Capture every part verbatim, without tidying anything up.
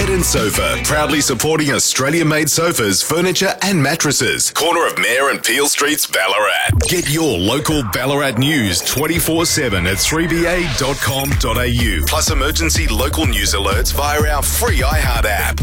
Bed and Sofa, proudly supporting Australia-made sofas, furniture and mattresses. Corner of Mayor and Peel Streets, Ballarat. Get your local Ballarat news twenty-four seven at three b a dot com dot a u. Plus emergency local news alerts via our free iHeart app.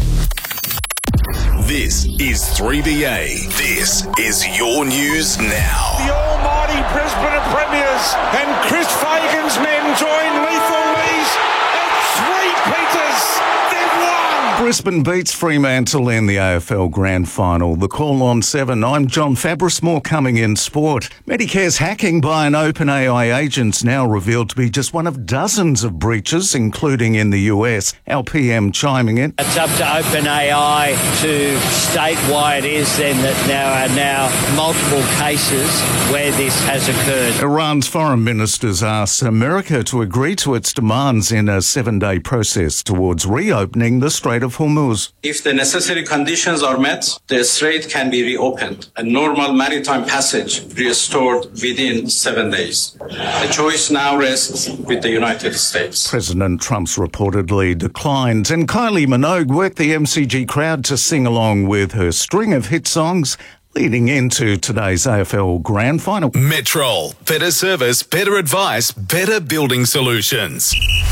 This is three B A. This is your news now. The almighty Brisbane Premiers and Chris Fagan's men join Lethal Lee's at Sweet Peters. They've won. Brisbane beats Fremantle in the A F L Grand Final. The call on seven. I'm John Fabris. More coming in sport. Medicare's hacking by an OpenAI agent's now revealed to be just one of dozens of breaches, including in the U S. Our P M chiming in. It's up to OpenAI to state why it is then that there are now multiple cases where this has occurred. Iran's foreign ministers asked America to agree to its demands in a seven-day process towards reopening the Strait of Hormuz. If the necessary conditions are met, the strait can be reopened and normal maritime passage restored within seven days. The choice now rests with the United States. President Trump's reportedly declined, and Kylie Minogue worked the M C G crowd to sing along with her string of hit songs leading into today's A F L Grand Final. Metrol. Better service, better advice, better building solutions.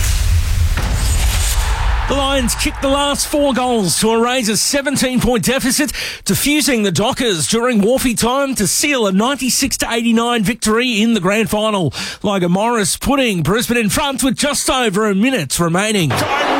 The Lions kicked the last four goals to erase a seventeen-point deficit, defusing the Dockers during Wharfie time to seal a ninety-six to eighty-nine victory in the grand final. Liga Morris putting Brisbane in front with just over a minute remaining. Time